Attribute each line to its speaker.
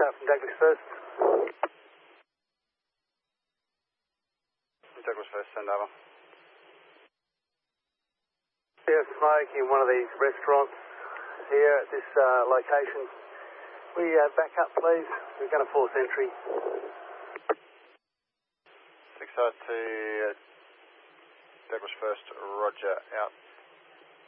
Speaker 1: from Douglas First.
Speaker 2: Douglas First, send over.
Speaker 1: There's smoke in one of these restaurants here at this location. We back up, please. We're going to force entry.
Speaker 2: 6 to Douglas First, roger, out.